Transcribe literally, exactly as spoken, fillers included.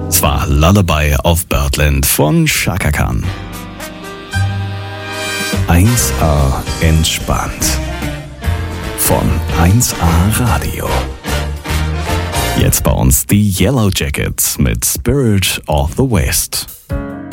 Es war Lullaby of Birdland von Chaka Khan. eins A entspannt. Von eins A Radio. Jetzt bei uns die Yellow Jackets mit Spirit of the West.